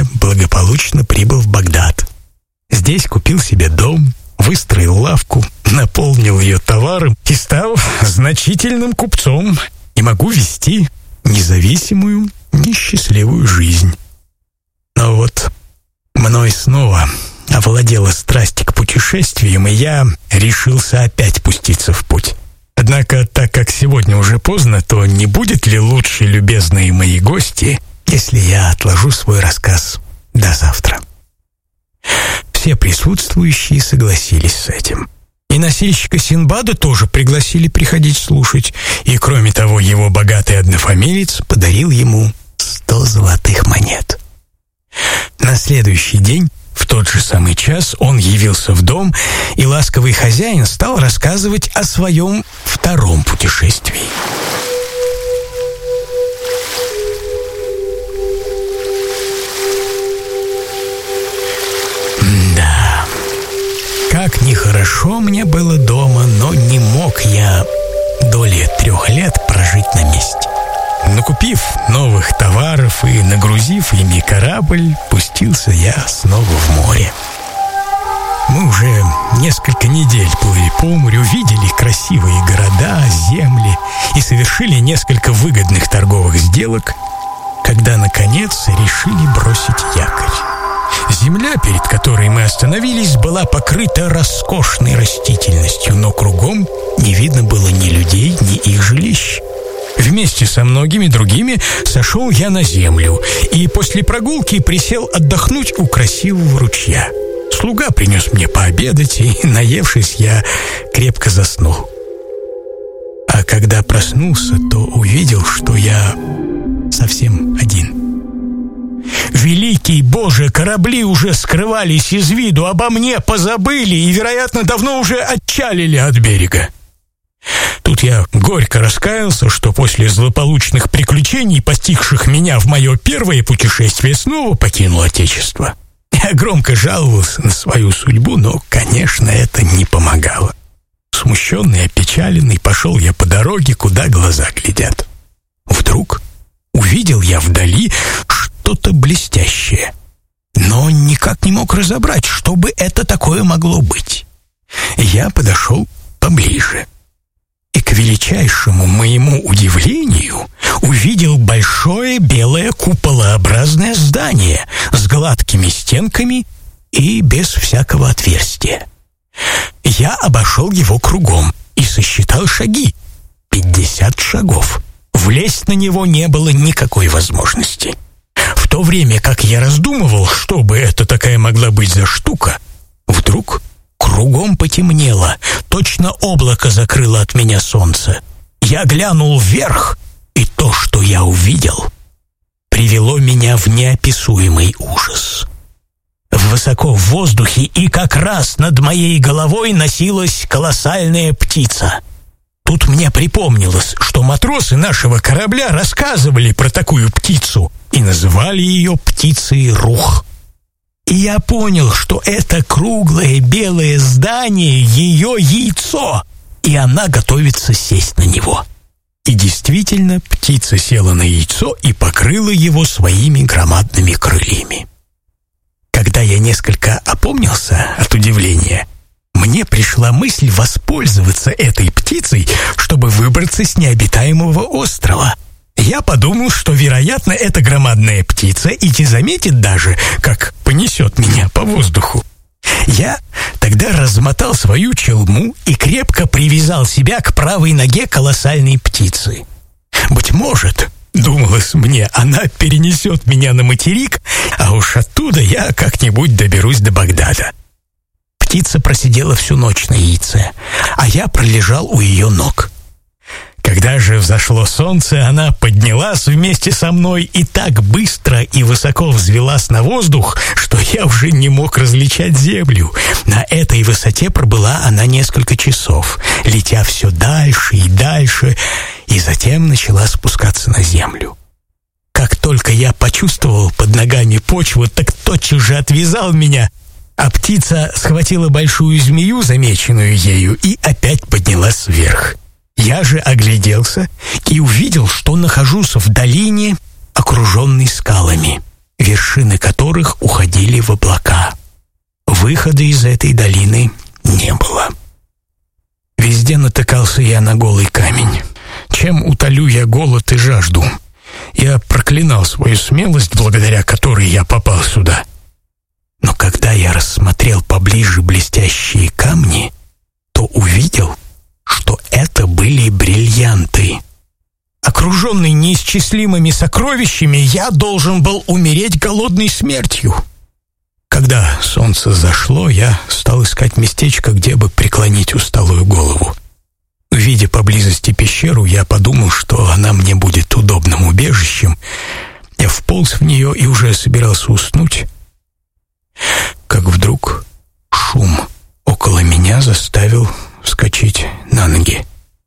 уже благополучно прибыл в Багдад. Здесь купил себе дом, выстроил лавку, наполнил ее товаром и стал значительным купцом, и могу вести независимую, несчастливую жизнь. Но вот мной снова овладела страсть к путешествиям, и я решился опять пуститься в путь. Однако, так как сегодня уже поздно, то не будет ли лучше, любезные мои гости, если я отложу свой рассказ до завтра? Все присутствующие согласились с этим. И носильщика Синдбада тоже пригласили приходить слушать, и, кроме того, его богатый однофамилец подарил ему 100 золотых монет. На следующий день, в тот же самый час, он явился в дом, и ласковый хозяин стал рассказывать о своем втором путешествии. Да, как нехорошо мне было дома, но не мог я доли 3 лет прожить на месте. Накупив новых товаров и нагрузив ими корабль, пустился я снова в море. Мы уже несколько недель плыли по морю, видели красивые города, земли и совершили несколько выгодных торговых сделок, когда, наконец, решили бросить якорь. Земля, перед которой мы остановились, была покрыта роскошной растительностью, но кругом не видно было ни людей, ни их жилищ. Вместе со многими другими сошел я на землю и после прогулки присел отдохнуть у красивого ручья. Слуга принес мне пообедать, и, наевшись, я крепко заснул. А когда проснулся, то увидел, что я совсем один. Великий Боже, корабли уже скрывались из виду, обо мне позабыли и, вероятно, давно уже отчалили от берега. Тут я горько раскаялся, что после злополучных приключений, постигших меня в мое первое путешествие, снова покинул Отечество. Я громко жаловался на свою судьбу, но, конечно, это не помогало. Смущенный, опечаленный, пошел я по дороге, куда глаза глядят. Вдруг увидел я вдали что-то блестящее, но никак не мог разобрать, что бы это такое могло быть. Я подошел поближе и, к величайшему моему удивлению, увидел большое белое куполообразное здание с гладкими стенками и без всякого отверстия. Я обошел его кругом и сосчитал шаги. 50 шагов. Влезть на него не было никакой возможности. В то время, как я раздумывал, что бы это такая могла быть за штука, вдруг кругом потемнело, точно облако закрыло от меня солнце. Я глянул вверх, и то, что я увидел, привело меня в неописуемый ужас. Высоко в воздухе и как раз над моей головой носилась колоссальная птица. Тут мне припомнилось, что матросы нашего корабля рассказывали про такую птицу и называли ее птицей Рух. И я понял, что это круглое белое здание — ее яйцо, и она готовится сесть на него. И действительно, птица села на яйцо и покрыла его своими громадными крыльями. Когда я несколько опомнился от удивления, мне пришла мысль воспользоваться этой птицей, чтобы выбраться с необитаемого острова. Я подумал, что, вероятно, эта громадная птица и не заметит даже, как понесет меня по воздуху. Я тогда размотал свою челму и крепко привязал себя к правой ноге колоссальной птицы. Быть может, думалось мне, она перенесет меня на материк, а уж оттуда я как-нибудь доберусь до Багдада. Птица просидела всю ночь на яйце, а я пролежал у ее ног. Когда же взошло солнце, она поднялась вместе со мной и так быстро и высоко взвилась на воздух, что я уже не мог различать землю. На этой высоте пробыла она несколько часов, летя все дальше и дальше, и затем начала спускаться на землю. Как только я почувствовал под ногами почву, так тотчас же отвязал меня, а птица схватила большую змею, замеченную ею, и опять поднялась вверх. Я же огляделся и увидел, что нахожусь в долине, окруженной скалами. вершины которых уходили в облака. Выхода из этой долины не было. Везде натыкался я на голый камень. Чем утолю я голод и жажду? Я проклинал свою смелость, благодаря которой я попал сюда. Но когда я рассмотрел поближе блестящие камни, то увидел, что это были бриллианты. Окруженный неисчислимыми сокровищами, я должен был умереть голодной смертью. Когда солнце зашло, я стал искать местечко, где бы преклонить усталую голову. Видя поблизости пещеру, я подумал, что она мне будет удобным убежищем. Я вполз в нее и уже собирался уснуть, как вдруг шум около меня заставил вскочить на ноги.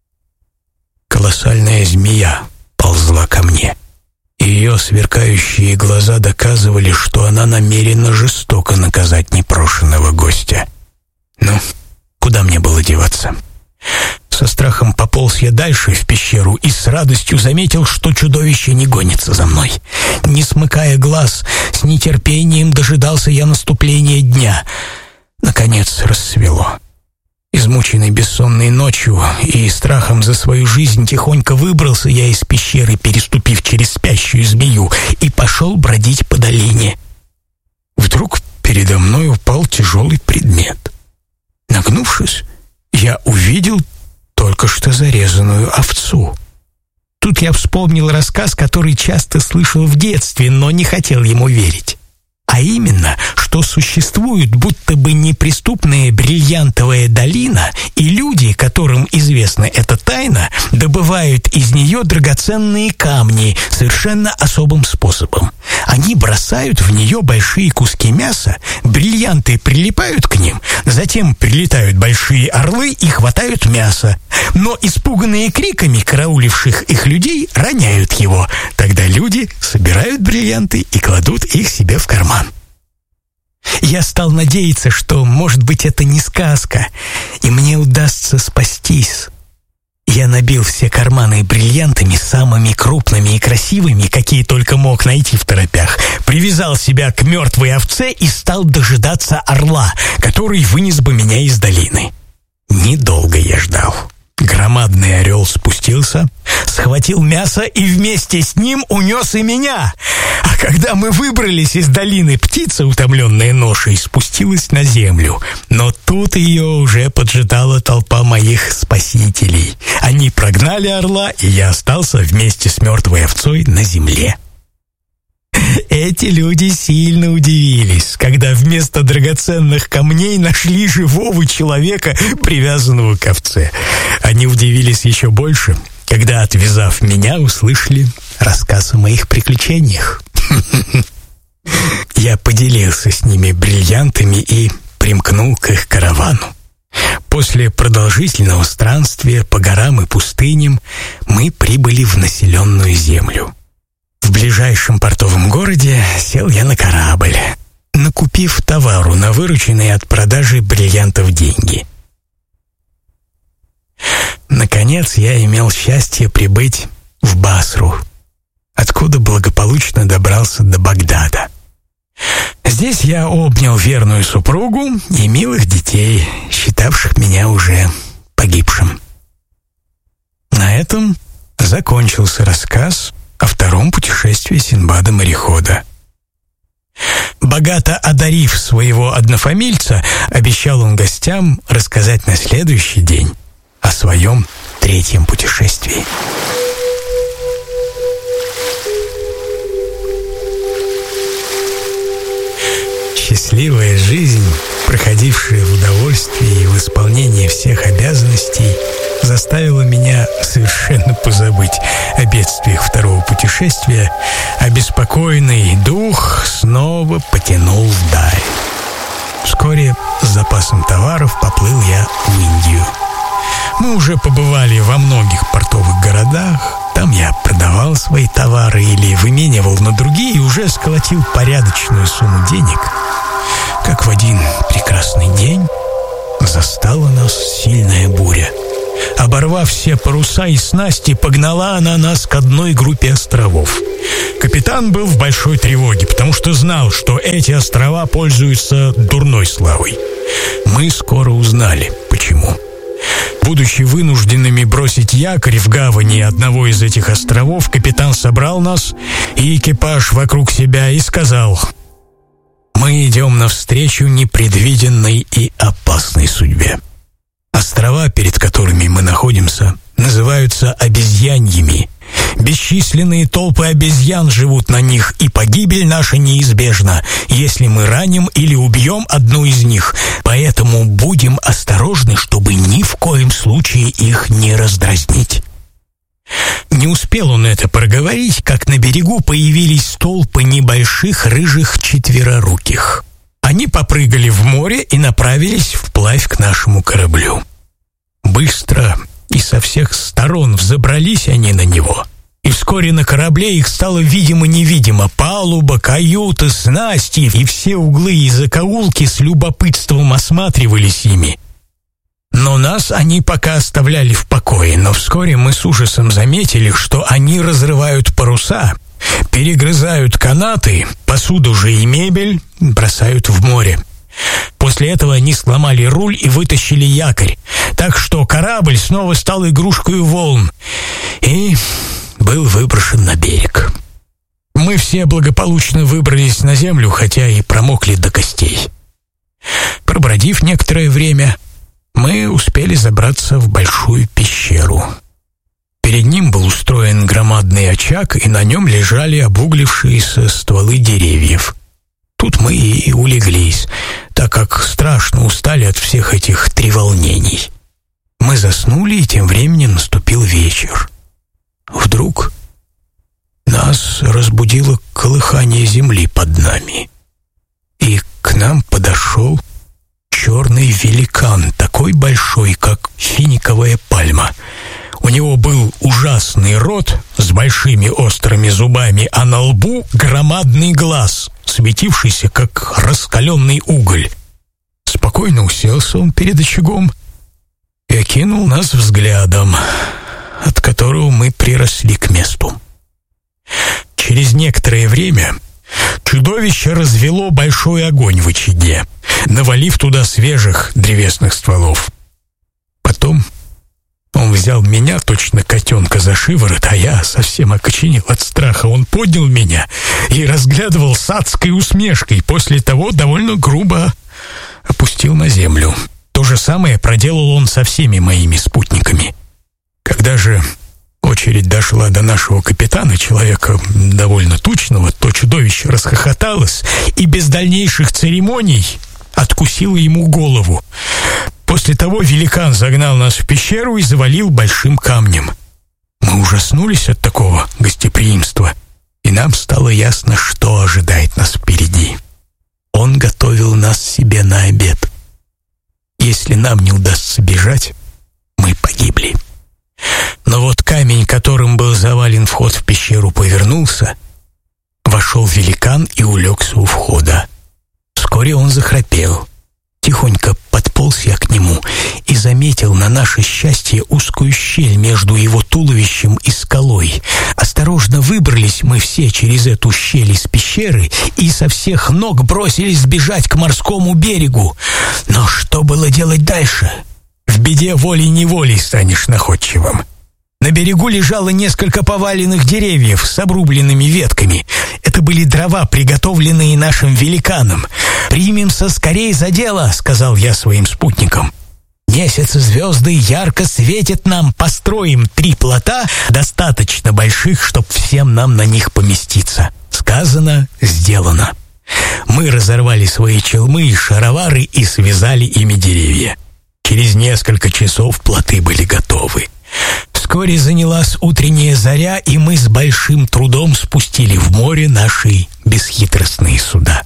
Колоссальная змея ползла ко мне. Ее сверкающие глаза доказывали, что она намерена жестоко наказать непрошенного гостя. Ну, куда мне было деваться? Со страхом пополз я дальше в пещеру и с радостью заметил, что чудовище не гонится за мной. Не смыкая глаз, с нетерпением дожидался я наступления дня. Наконец рассвело. Измученный бессонной ночью и страхом за свою жизнь, тихонько выбрался я из пещеры, переступив через спящую змею, и пошел бродить по долине. Вдруг передо мной упал тяжелый предмет. Нагнувшись, я увидел только что зарезанную овцу. Тут я вспомнил рассказ, который часто слышал в детстве, но не хотел ему верить. А именно, что существует будто бы неприступная бриллиантовая долина, и люди, которым известна эта тайна, добывают из нее драгоценные камни совершенно особым способом. Они бросают в нее большие куски мяса, бриллианты прилипают к ним, затем прилетают большие орлы и хватают мясо. Но испуганные криками карауливших их людей роняют его. Тогда люди собирают бриллианты и кладут их себе в карман. Я стал надеяться, что, может быть, это не сказка, и мне удастся спастись. Я набил все карманы бриллиантами, самыми крупными и красивыми, какие только мог найти второпях, привязал себя к мертвой овце и стал дожидаться орла, который вынес бы меня из долины. Недолго я ждал. Громадный орел спустился, схватил мясо и вместе с ним унес и меня. А когда мы выбрались из долины, птица, утомленная ношей, спустилась на землю. Но тут ее уже поджидала толпа моих спасителей. Они прогнали орла, и я остался вместе с мертвой овцой на земле. Эти люди сильно удивились, когда вместо драгоценных камней нашли живого человека, привязанного к овце. Они удивились еще больше, когда, отвязав меня, услышали рассказ о моих приключениях. Я поделился с ними бриллиантами и примкнул к их каравану. После продолжительного странствия по горам и пустыням мы прибыли в населенную землю. В ближайшем портовом городе сел я на корабль, накупив товару на вырученные от продажи бриллиантов деньги. Наконец я имел счастье прибыть в Басру, откуда благополучно добрался до Багдада. Здесь я обнял верную супругу и милых детей, считавших меня уже погибшим. На этом закончился рассказ о втором путешествии Синдбада-морехода. Богато одарив своего однофамильца, обещал он гостям рассказать на следующий день о своем третьем путешествии. Счастливая жизнь, проходившая в удовольствии и в исполнении всех обязанностей, заставила меня совершенно позабыть о бедствиях второго путешествия. Обеспокоенный дух снова потянул вдаль. Вскоре с запасом товаров поплыл я в Индию. Мы уже побывали во многих портовых городах. Там я продавал свои товары или выменивал на другие и уже сколотил порядочную сумму денег. Как в один прекрасный день застала нас сильная буря. Оборвав все паруса и снасти, погнала она нас к одной группе островов. Капитан был в большой тревоге, потому что знал, что эти острова пользуются дурной славой. Мы скоро узнали, почему. Будучи вынужденными бросить якорь в гавани одного из этих островов, капитан собрал нас и экипаж вокруг себя и сказал: «Мы идем навстречу непредвиденной и опасной судьбе. Острова, перед которыми мы находимся, называются обезьяньями. Бесчисленные толпы обезьян живут на них, и погибель наша неизбежна, если мы раним или убьем одну из них. Поэтому будем осторожны, чтобы ни в коем случае их не раздразнить». Не успел он это проговорить, как на берегу появились толпы небольших рыжих четвероруких. Они попрыгали в море и направились вплавь к нашему кораблю. Быстро и со всех сторон взобрались они на него, и вскоре на корабле их стало видимо-невидимо. Палуба, каюты, снасти и все углы и закоулки с любопытством осматривались ими. Но нас они пока оставляли в покое, но вскоре мы с ужасом заметили, что они разрывают паруса, перегрызают канаты, посуду же и мебель бросают в море. После этого они сломали руль и вытащили якорь, так что корабль снова стал игрушкой волн и был выброшен на берег. Мы все благополучно выбрались на землю, хотя и промокли до костей. Пробродив некоторое время, мы успели забраться в большую пещеру. Перед ним был устроен громадный очаг, и на нем лежали обуглившиеся стволы деревьев. Тут мы и улеглись, так как страшно устали от всех этих треволнений. Мы заснули, и тем временем наступил вечер. Вдруг нас разбудило колыхание земли под нами, и к нам подошел черный великан, такой большой, как финиковая пальма. У него был ужасный рот с большими острыми зубами, а на лбу громадный глаз, светившийся, как раскаленный уголь. Спокойно уселся он перед очагом и окинул нас взглядом, от которого мы приросли к месту. Через некоторое время чудовище развело большой огонь в очаге, навалив туда свежих древесных стволов. Потом он взял меня, точно котенка, за шиворот, а я совсем окоченел от страха. Он поднял меня и разглядывал с адской усмешкой, после того довольно грубо опустил на землю. То же самое проделал он со всеми моими спутниками. Когда же очередь дошла до нашего капитана, человека довольно тучного, то чудовище расхохоталось и без дальнейших церемоний откусило ему голову. После того великан загнал нас в пещеру и завалил большим камнем. Мы ужаснулись от такого гостеприимства, и нам стало ясно, что ожидает нас впереди. Он готовил нас себе на обед. Если нам не удастся бежать, мы погибли. Но вот камень, которым был завален вход в пещеру, повернулся, вошел великан и улегся у входа. Вскоре он захрапел. Тихонько подполз я к нему и заметил на наше счастье узкую щель между его туловищем и скалой. Осторожно выбрались мы все через эту щель из пещеры и со всех ног бросились бежать к морскому берегу. Но что было делать дальше? В беде волей-неволей станешь находчивым. На берегу лежало несколько поваленных деревьев с обрубленными ветками. Это были дрова, приготовленные нашим великаном. «Примемся скорей за дело», — сказал я своим спутникам. «Месяц и звезды ярко светят нам. Построим 3 плота, достаточно больших, чтоб всем нам на них поместиться». Сказано, сделано. Мы разорвали свои челмы и шаровары и связали ими деревья. Через несколько часов плоты были готовы. Вскоре занялась утренняя заря, и мы с большим трудом спустили в море наши бесхитростные суда.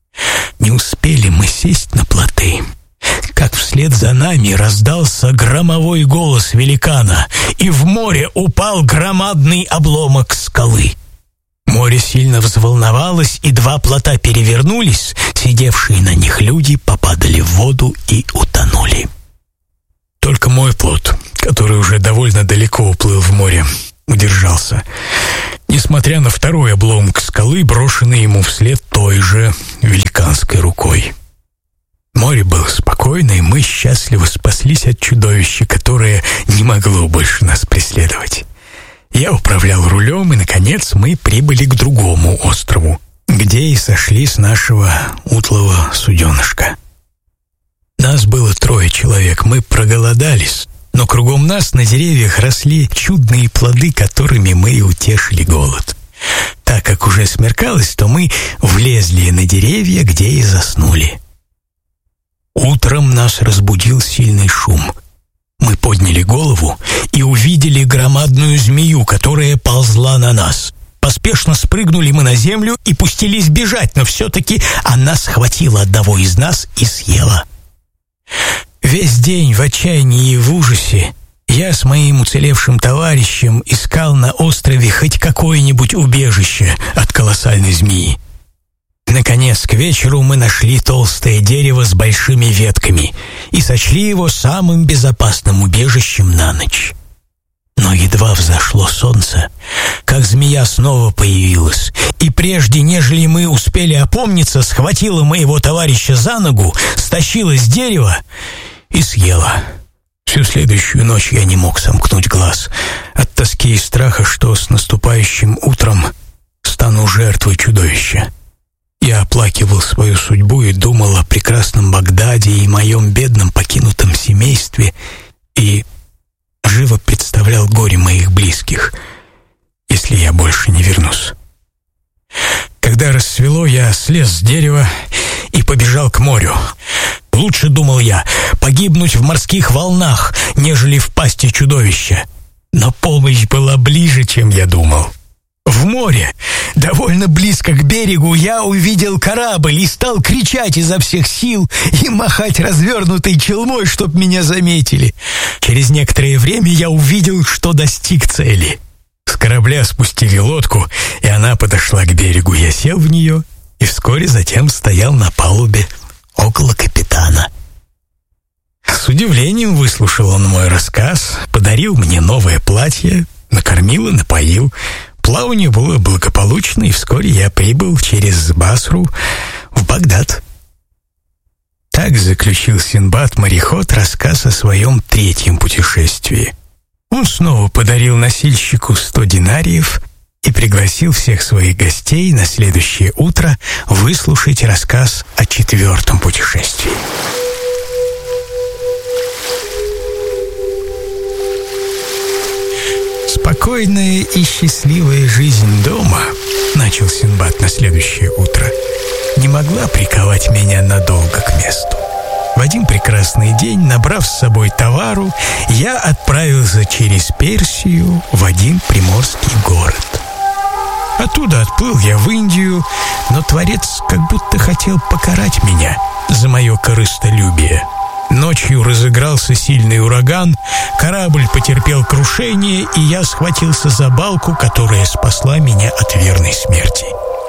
Не успели мы сесть на плоты, как вслед за нами раздался громовой голос великана, и в море упал громадный обломок скалы. Море сильно взволновалось, и 2 плота перевернулись, сидевшие на них люди попадали в воду и утонули. Только мой плот, который уже довольно далеко уплыл в море, удержался, несмотря на второй обломок скалы, брошенный ему вслед той же великанской рукой. Море было спокойно, и мы счастливо спаслись от чудовища, которое не могло больше нас преследовать. Я управлял рулем, и, наконец, мы прибыли к другому острову, где и сошли с нашего утлого суденышка. Нас было 3 человек, мы проголодались, но кругом нас на деревьях росли чудные плоды, которыми мы и утешили голод. Так как уже смеркалось, то мы влезли на деревья, где и заснули. Утром нас разбудил сильный шум. Мы подняли голову и увидели громадную змею, которая ползла на нас. Поспешно спрыгнули мы на землю и пустились бежать, но все-таки она схватила одного из нас и съела. Весь день в отчаянии и в ужасе я с моим уцелевшим товарищем искал на острове хоть какое-нибудь убежище от колоссальной змеи. Наконец, к вечеру мы нашли толстое дерево с большими ветками и сочли его самым безопасным убежищем на ночь. Но едва взошло солнце, как змея снова появилась, и прежде, нежели мы успели опомниться, схватила моего товарища за ногу, стащила с дерева и съела. Всю следующую ночь я не мог сомкнуть глаз от тоски и страха, что с наступающим утром стану жертвой чудовища. Я оплакивал свою судьбу и думал о прекрасном Багдаде и моем бедном покинутом семействе, и живо представлял горе моих близких, если я больше не вернусь. Когда рассвело, я слез с дерева и побежал к морю. Лучше, думал я, погибнуть в морских волнах, нежели в пасти чудовища. Но помощь была ближе, чем я думал. В море, довольно близко к берегу, я увидел корабль и стал кричать изо всех сил и махать развернутой челмой, чтоб меня заметили. Через некоторое время я увидел, что достиг цели. С корабля спустили лодку, и она подошла к берегу. Я сел в нее и вскоре затем стоял на палубе около капитана. С удивлением выслушал он мой рассказ, подарил мне новое платье, накормил и напоил. Плавание было благополучно, и вскоре я прибыл через Басру в Багдад. Так заключил Синдбад-мореход рассказ о своем 3-м путешествии. Он снова подарил носильщику 100 динариев и пригласил всех своих гостей на следующее утро выслушать рассказ о 4-м путешествии. «Спокойная и счастливая жизнь дома», — начал Синдбад на следующее утро, «не могла приковать меня надолго к месту. В один прекрасный день, набрав с собой товару, я отправился через Персию в один приморский город. Оттуда отплыл я в Индию, но Творец как будто хотел покарать меня за мое корыстолюбие. Ночью разыгрался сильный ураган, корабль потерпел крушение, и я схватился за балку, которая спасла меня от верной смерти.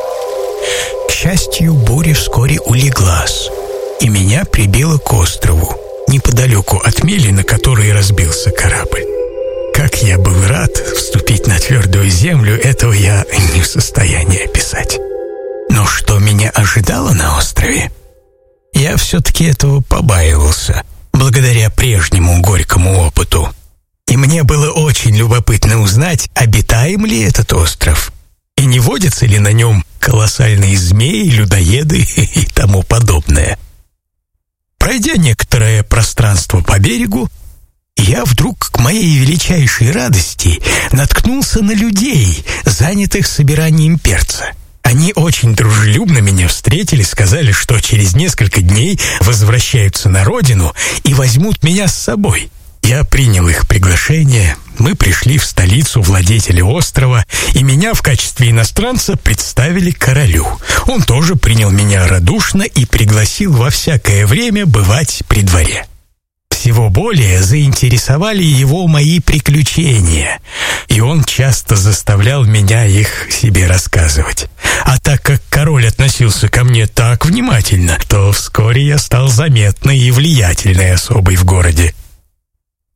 К счастью, буря вскоре улеглась, и меня прибило к острову, неподалеку от мели, на которой разбился корабль. Как я был рад вступить на твердую землю, этого я не в состоянии описать. Но что меня ожидало на острове? Я все-таки этого побаивался, благодаря прежнему горькому опыту. И мне было очень любопытно узнать, обитаем ли этот остров, и не водятся ли на нем колоссальные змеи, людоеды и тому подобное. Пройдя некоторое пространство по берегу, я вдруг, к моей величайшей радости, наткнулся на людей, занятых собиранием перца. Они очень дружелюбно меня встретили, сказали, что через несколько дней возвращаются на родину и возьмут меня с собой. Я принял их приглашение, мы пришли в столицу владетеля острова, и меня в качестве иностранца представили королю. Он тоже принял меня радушно и пригласил во всякое время бывать при дворе. Всего более заинтересовали его мои приключения, и он часто заставлял меня их себе рассказывать. А так как король относился ко мне так внимательно, то вскоре я стал заметной и влиятельной особой в городе.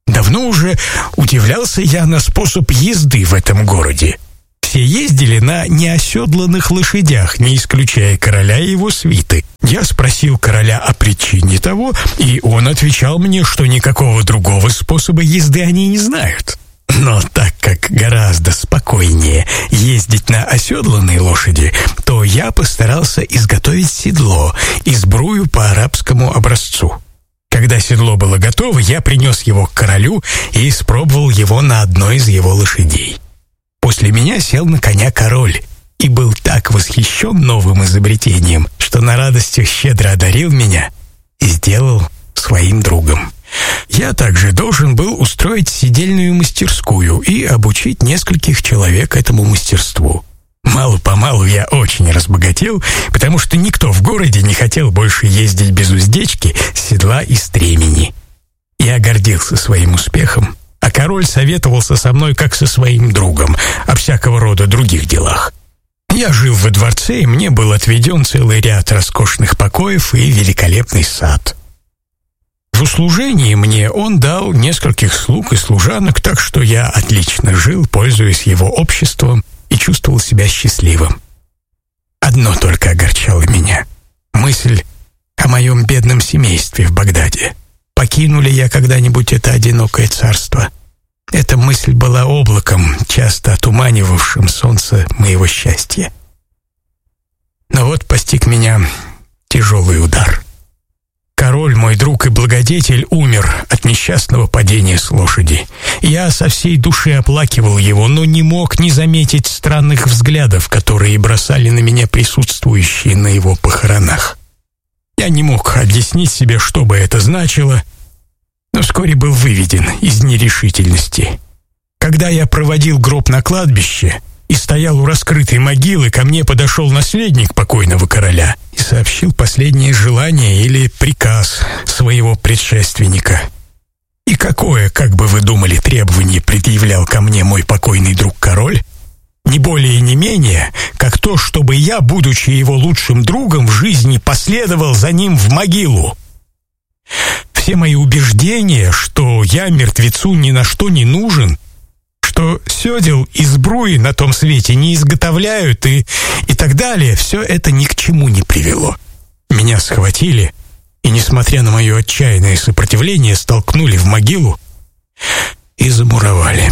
Давно уже удивлялся я на способ езды в этом городе. Все ездили на неоседланных лошадях, не исключая короля и его свиты. Я спросил короля о причине того, и он отвечал мне, что никакого другого способа езды они не знают. Но так как гораздо спокойнее ездить на оседланной лошади, то я постарался изготовить седло и сбрую по арабскому образцу. Когда седло было готово, я принес его к королю и испробовал его на одной из его лошадей. После меня сел на коня король и был так восхищен новым изобретением, что на радостях щедро одарил меня и сделал своим другом. Я также должен был устроить сидельную мастерскую и обучить нескольких человек этому мастерству. Мало-помалу я очень разбогател, потому что никто в городе не хотел больше ездить без уздечки, седла и стремени. Я гордился своим успехом, а король советовался со мной как со своим другом о всякого рода других делах. Я жил во дворце, и мне был отведен целый ряд роскошных покоев и великолепный сад. В услужении мне он дал нескольких слуг и служанок, так что я отлично жил, пользуясь его обществом, и чувствовал себя счастливым. Одно только огорчало меня — мысль о моем бедном семействе в Багдаде. Покину ли я когда-нибудь это одинокое царство? Эта мысль была облаком, часто отуманивавшим солнце моего счастья. Но вот постиг меня тяжелый удар. Король, мой друг и благодетель, умер от несчастного падения с лошади. Я со всей души оплакивал его, но не мог не заметить странных взглядов, которые бросали на меня присутствующие на его похоронах. Я не мог объяснить себе, что бы это значило, но вскоре был выведен из нерешительности. Когда я проводил гроб на кладбище и стоял у раскрытой могилы, ко мне подошел наследник покойного короля и сообщил последнее желание или приказ своего предшественника. И какое, как бы вы думали, требование предъявлял ко мне мой покойный друг-король? Не более и не менее, как то, чтобы я, будучи его лучшим другом в жизни, последовал за ним в могилу. Все мои убеждения, что я мертвецу ни на что не нужен, что седел и сбруи на том свете не изготовляют и так далее, все это ни к чему не привело. Меня схватили и, несмотря на мое отчаянное сопротивление, столкнули в могилу и замуровали.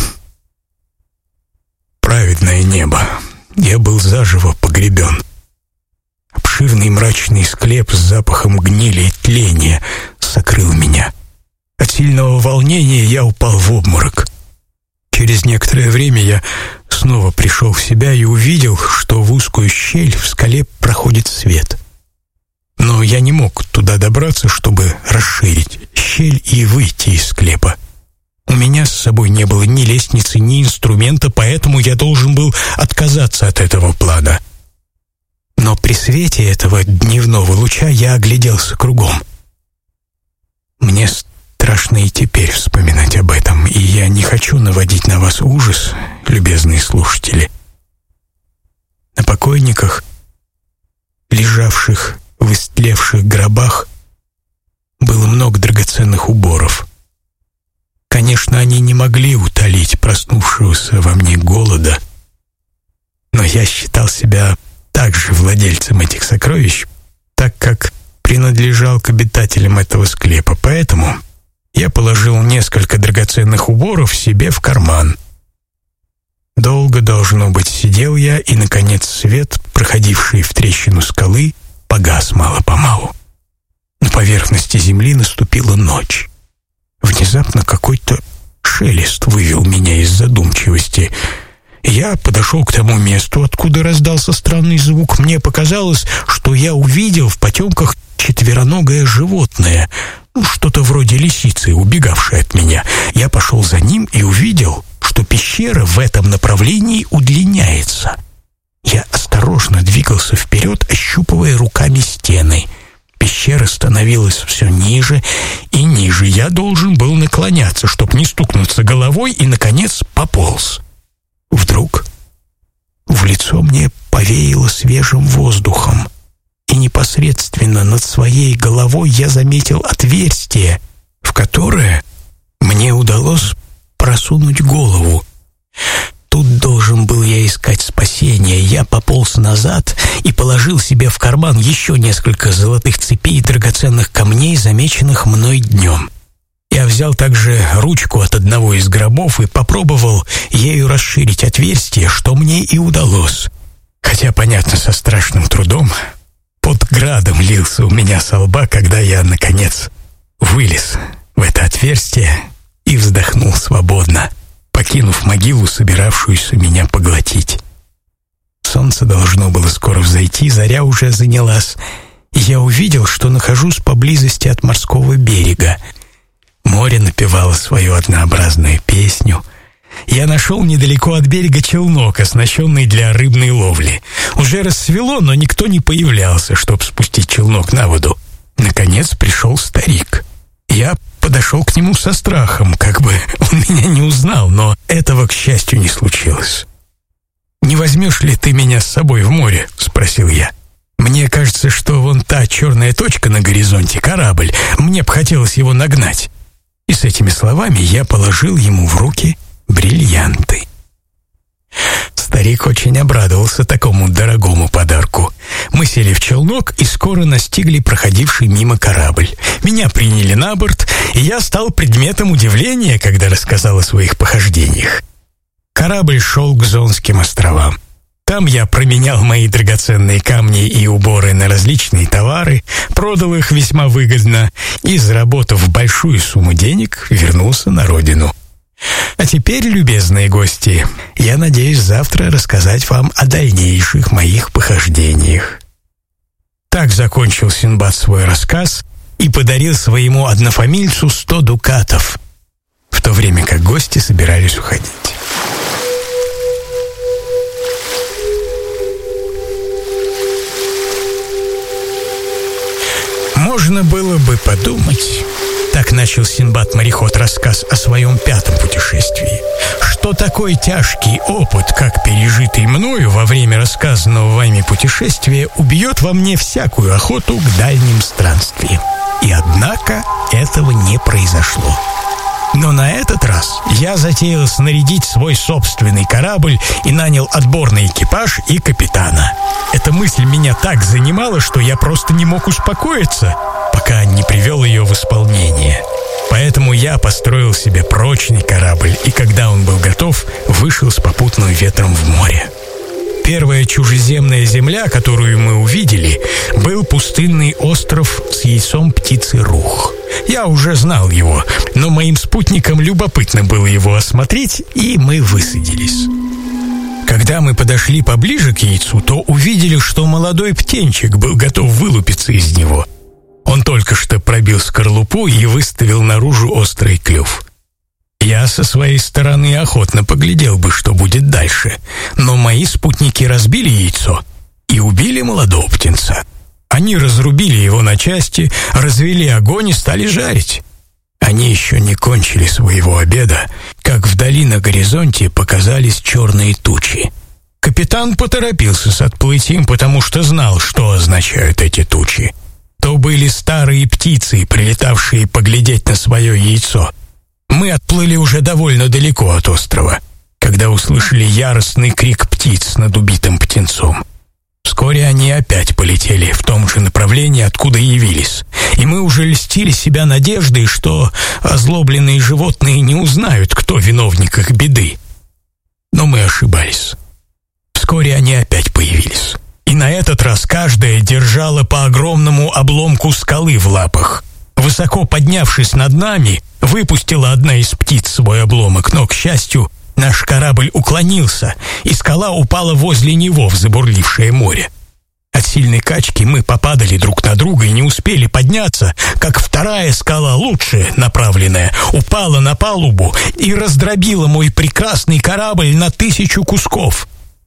Праведное небо, я был заживо погребен. Обширный мрачный склеп с запахом гнили и тления сокрыл меня. От сильного волнения я упал в обморок. Через некоторое время я снова пришел в себя и увидел, что в узкую щель в скале проходит свет. Но я не мог туда добраться, чтобы расширить щель и выйти из склепа. У меня с собой не было ни лестницы, ни инструмента, поэтому я должен был отказаться от этого плана. Но при свете этого дневного луча я огляделся кругом. Мне страшно и теперь вспоминать об этом, и я не хочу наводить на вас ужас, любезные слушатели. На покойниках, лежавших в истлевших гробах, было много драгоценных уборов. Конечно, они не могли утолить проснувшегося во мне голода, но я считал себя также владельцем этих сокровищ, так как принадлежал к обитателям этого склепа, поэтому я положил несколько драгоценных уборов себе в карман. Долго, должно быть, сидел я, и, наконец, свет, проходивший в трещину скалы, погас мало-помалу. На поверхности земли наступила ночь. Внезапно какой-то шелест вывел меня из задумчивости. Я подошел к тому месту, откуда раздался странный звук. Мне показалось, что я увидел в потемках четвероногое животное, что-то вроде лисицы, убегавшей от меня. Я пошел за ним и увидел, что пещера в этом направлении удлиняется. Я осторожно двигался вперед, ощупывая руками стены. Пещера становилась все ниже и ниже. Я должен был наклоняться, чтобы не стукнуться головой, и, наконец, пополз. Вдруг в лицо мне повеяло свежим воздухом, и непосредственно над своей головой я заметил отверстие, в которое мне удалось просунуть голову. Тут должен был я искать спасения. Я пополз назад и положил себе в карман еще несколько золотых цепей и драгоценных камней, замеченных мной днем. Я взял также ручку от одного из гробов и попробовал ею расширить отверстие, что мне и удалось. Хотя, понятно, со страшным трудом. Пот градом лился у меня со лба, когда я, наконец, вылез в это отверстие и вздохнул свободно, покинув могилу, собиравшуюся меня поглотить. Солнце должно было скоро взойти, заря уже занялась, и я увидел, что нахожусь поблизости от морского берега. Море напевало свою однообразную песню. Я нашел недалеко от берега челнок, оснащенный для рыбной ловли. Уже рассвело, но никто не появлялся, чтобы спустить челнок на воду. Наконец пришел старик. Я подошел к нему со страхом, как бы он меня не узнал, но этого, к счастью, не случилось. «Не возьмешь ли ты меня с собой в море?» — спросил я. «Мне кажется, что вон та черная точка на горизонте — корабль. Мне бы хотелось его нагнать». И с этими словами я положил ему в руки бриллианты. Старик очень обрадовался такому дорогому подарку. Мы сели в челнок и скоро настигли проходивший мимо корабль. Меня приняли на борт, и я стал предметом удивления, когда рассказал о своих похождениях. Корабль шел к Зонским островам. Там я променял мои драгоценные камни и уборы на различные товары, продал их весьма выгодно и, заработав большую сумму денег, вернулся на родину. А теперь, любезные гости, я надеюсь завтра рассказать вам о дальнейших моих похождениях. Так закончил Синдбад свой рассказ и подарил своему однофамильцу 100 дукатов, в то время как гости собирались уходить. Можно было бы подумать, так начал Синдбад-мореход рассказ о своем 5-м путешествии, что такой тяжкий опыт, как пережитый мною во время рассказанного вами путешествия, убьет во мне всякую охоту к дальним странствиям. И однако этого не произошло. Но на этот раз я затеял снарядить свой собственный корабль и нанял отборный экипаж и капитана. Эта мысль меня так занимала, что я просто не мог успокоиться, пока не привел ее в исполнение. Поэтому я построил себе прочный корабль, и когда он был готов, вышел с попутным ветром в море. Первая чужеземная земля, которую мы увидели, был пустынный остров с яйцом птицы Рух. Я уже знал его, но моим спутникам любопытно было его осмотреть, и мы высадились. Когда мы подошли поближе к яйцу, то увидели, что молодой птенчик был готов вылупиться из него. Он только что пробил скорлупу и выставил наружу острый клюв. Я со своей стороны охотно поглядел бы, что будет дальше, но мои спутники разбили яйцо и убили молодого птенца. Они разрубили его на части, развели огонь и стали жарить. Они еще не кончили своего обеда, как вдали на горизонте показались черные тучи. Капитан поторопился с отплытием, потому что знал, что означают эти тучи. То были старые птицы, прилетавшие поглядеть на свое яйцо. Мы отплыли уже довольно далеко от острова, когда услышали яростный крик птиц над убитым птенцом. Вскоре они опять полетели в том же направлении, откуда явились, и мы уже льстили себя надеждой, что озлобленные животные не узнают, кто виновник их беды. Но мы ошибались. Вскоре они опять появились, и на этот раз каждая держала по огромному обломку скалы в лапах. Высоко поднявшись над нами, выпустила одна из птиц свой обломок, но, к счастью, наш корабль уклонился, и скала упала возле него в забурлившее море. От сильной качки мы попадали друг на друга и не успели подняться, как вторая скала, лучше направленная, упала на палубу и раздробила мой прекрасный корабль на 1000 кусков.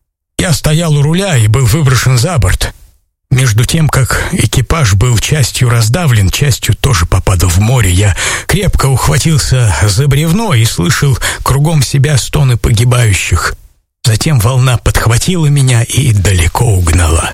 Я стоял у руля и был выброшен за борт. Между тем, как экипаж был частью раздавлен, частью тоже попадал в море, я крепко ухватился за бревно и слышал кругом себя стоны погибающих. Затем волна подхватила меня и далеко угнала.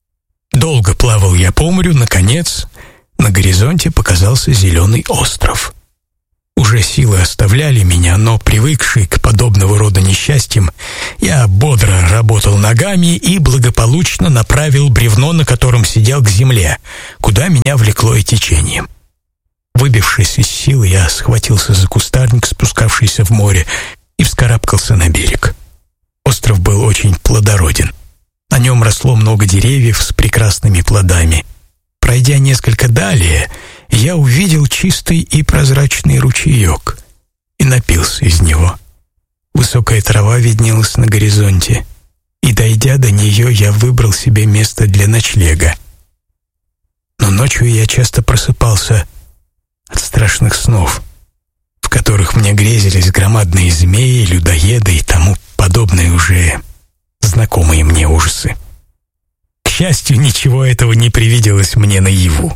Долго плавал я по морю, наконец, на горизонте показался зеленый остров. Уже Уже силы оставляли меня, но, привыкший к подобного рода несчастьям, я бодро работал ногами и благополучно направил бревно, на котором сидел, к земле, куда меня влекло и течением. Выбившись из сил, я схватился за кустарник, спускавшийся в море, и вскарабкался на берег. Остров был очень плодороден. На нем росло много деревьев с прекрасными плодами. Пройдя несколько далее, я увидел чистый и прозрачный ручеек и напился из него. Высокая трава виднелась на горизонте, и, дойдя до нее, я выбрал себе место для ночлега. Но ночью я часто просыпался от страшных снов, в которых мне грезились громадные змеи, людоеды и тому подобные уже знакомые мне ужасы. К счастью, ничего этого не привиделось мне наяву.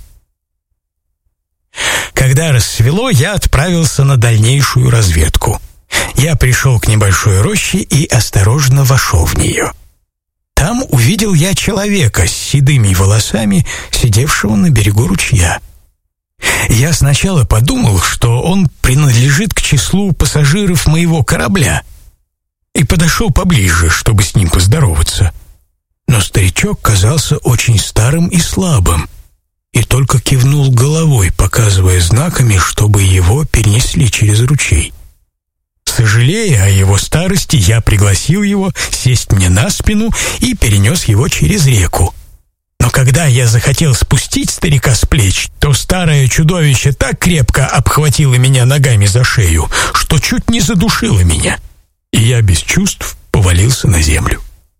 Когда рассвело, я отправился на дальнейшую разведку. Я пришел к небольшой роще и осторожно вошел в нее. Там увидел я человека с седыми волосами, сидевшего на берегу ручья. Я сначала подумал, что он принадлежит к числу пассажиров моего корабля, и подошел поближе, чтобы с ним поздороваться. Но старичок казался очень старым и слабым, и только кивнул головой, показывая знаками, чтобы его перенесли через ручей. Сожалея о его старости, я пригласил его сесть мне на спину и перенес его через реку. Но когда я захотел спустить старика с плеч, то старое чудовище так крепко обхватило меня ногами за шею, что чуть не задушило меня, и я без чувств повалился на землю.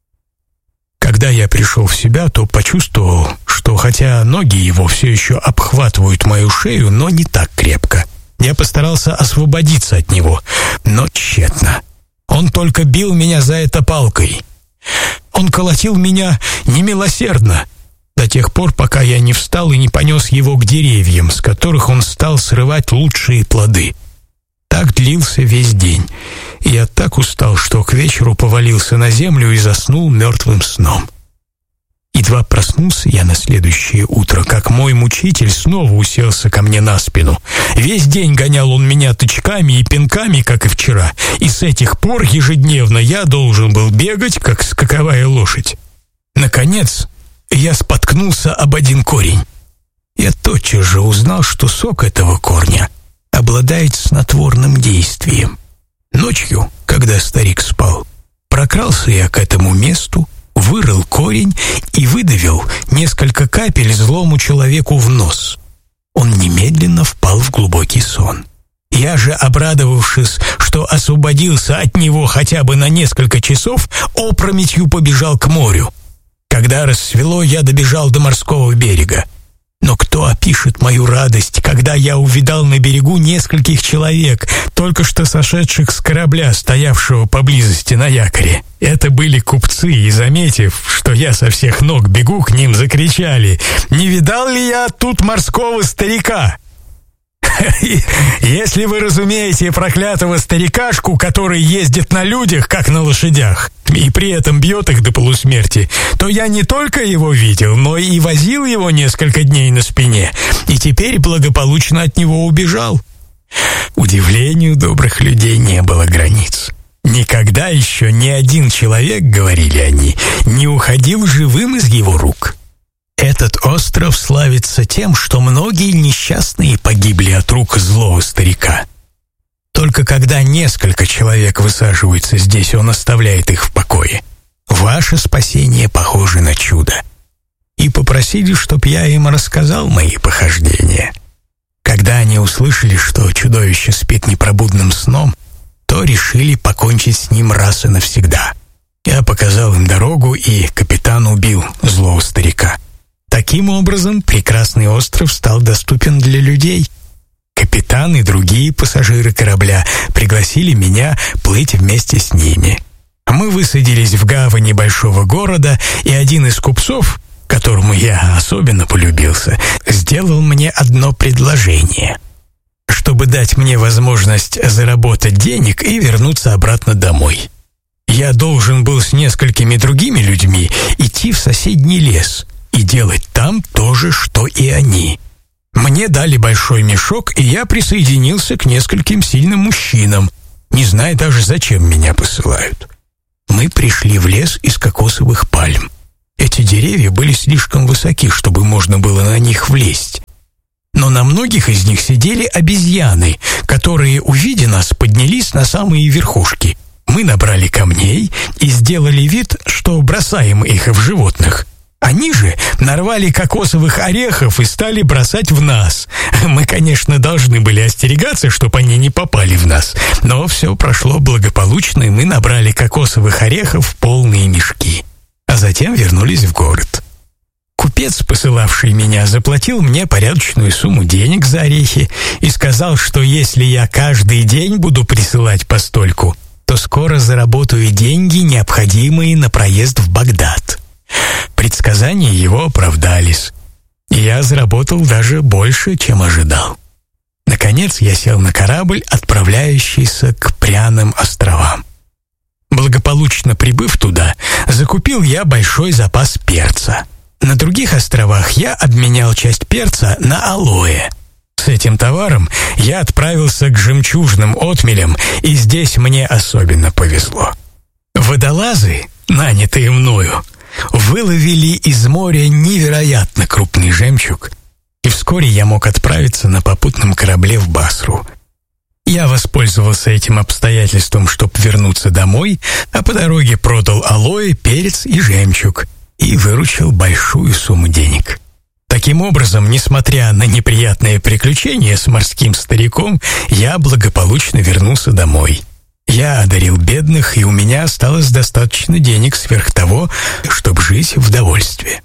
Когда я пришел в себя, то почувствовал, что хотя ноги его все еще обхватывают мою шею, но не так крепко. Я постарался освободиться от него, но тщетно. Он только бил меня за это палкой. Он колотил меня немилосердно, до тех пор, пока я не встал и не понес его к деревьям, с которых он стал срывать лучшие плоды. Так длился весь день, и я так устал, что к вечеру повалился на землю и заснул мертвым сном. Едва проснулся я на следующее утро, как мой мучитель снова уселся ко мне на спину. Весь день гонял он меня тычками и пинками, как и вчера, и с этих пор ежедневно я должен был бегать, как скаковая лошадь. Наконец, я споткнулся об один корень. Я тотчас же узнал, что сок этого корня обладает снотворным действием. Ночью, когда старик спал, прокрался я к этому месту, вырыл корень и выдавил несколько капель злому человеку в нос. Он немедленно впал в глубокий сон. Я же, обрадовавшись, что освободился от него хотя бы на несколько часов, опрометью побежал к морю. Когда рассвело, я добежал до морского берега. Но кто опишет мою радость, когда я увидал на берегу нескольких человек, только что сошедших с корабля, стоявшего поблизости на якоре? Это были купцы, и, заметив, что я со всех ног бегу к ним, закричали: «Не видал ли я тут морского старика?» Если вы разумеете проклятого старикашку, который ездит на людях, как на лошадях, и при этом бьет их до полусмерти, то я не только его видел, но и возил его несколько дней на спине, и теперь благополучно от него убежал. Удивлению добрых людей не было границ. Никогда еще ни один человек, говорили они, не уходил живым из его рук. Этот остров славится тем, что многие несчастные погибли от рук злого старика. Только когда несколько человек высаживаются здесь, он оставляет их в покое. Ваше спасение похоже на чудо. И попросили, чтоб я им рассказал мои похождения. Когда они услышали, что чудовище спит непробудным сном, то решили покончить с ним раз и навсегда. Я показал им дорогу, и капитан убил злого старика. Таким образом, прекрасный остров стал доступен для людей. Капитан и другие пассажиры корабля пригласили меня плыть вместе с ними. Мы высадились в гавани большого города, и один из купцов, которому я особенно полюбился, сделал мне одно предложение, чтобы дать мне возможность заработать денег и вернуться обратно домой. Я должен был с несколькими другими людьми идти в соседний лес и делать там то же, что и они. Мне дали большой мешок, и я присоединился к нескольким сильным мужчинам, не зная даже, зачем меня посылают. Мы пришли в лес из кокосовых пальм. Эти деревья были слишком высоки, чтобы можно было на них влезть. Но на многих из них сидели обезьяны, которые, увидя нас, поднялись на самые верхушки. Мы набрали камней и сделали вид, что бросаем их в животных. Они же нарвали кокосовых орехов и стали бросать в нас. Мы, конечно, должны были остерегаться, чтобы они не попали в нас, но все прошло благополучно, и мы набрали кокосовых орехов в полные мешки, а затем вернулись в город. Купец, посылавший меня, заплатил мне порядочную сумму денег за орехи и сказал, что если я каждый день буду присылать постольку, то скоро заработаю деньги, необходимые на проезд в Багдад. Предсказания его оправдались, и я заработал даже больше, чем ожидал. Наконец я сел на корабль, отправляющийся к Пряным островам. Благополучно прибыв туда, закупил я большой запас перца. На других островах я обменял часть перца на алоэ. С этим товаром я отправился к жемчужным отмелям, и здесь мне особенно повезло. Водолазы, нанятые мною, выловили из моря невероятно крупный жемчуг, и вскоре я мог отправиться на попутном корабле в Басру. Я воспользовался этим обстоятельством, чтобы вернуться домой, а по дороге продал алоэ, перец и жемчуг и выручил большую сумму денег. Таким образом, несмотря на неприятные приключения с морским стариком, я благополучно вернулся домой. Я одарил бедных, и у меня осталось достаточно денег сверх того, чтобы жить в довольстве.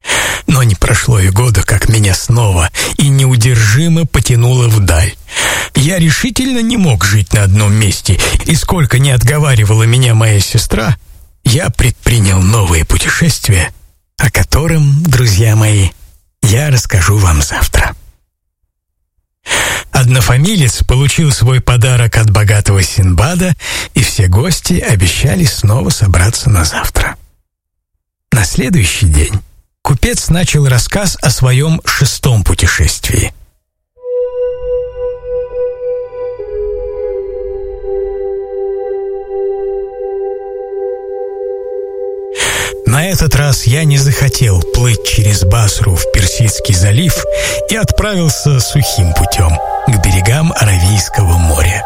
Но не прошло и года, как меня снова и неудержимо потянуло вдаль. Я решительно не мог жить на одном месте, и сколько ни отговаривала меня моя сестра, я предпринял новое путешествие, о котором, друзья мои, я расскажу вам завтра. Однофамилец получил свой подарок от богатого Синдбада, и все гости обещали снова собраться на завтра. На следующий день купец начал рассказ о своем 6-м путешествии. На этот раз я не захотел плыть через Басру в Персидский залив и отправился сухим путем к берегам Аравийского моря.